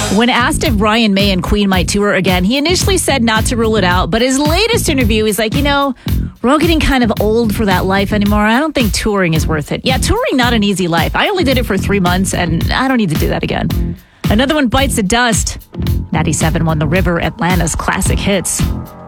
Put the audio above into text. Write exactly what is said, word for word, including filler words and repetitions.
When asked if Brian May and Queen might tour again, he initially said not to rule it out. But his latest interview, he's like, you know, we're all getting kind of old for that life anymore. I don't think touring is worth it. Yeah, touring, not an easy life. I only did it for three months, and I don't need to do that again. Another one bites the dust. ninety-seven won The River, Atlanta's classic hits.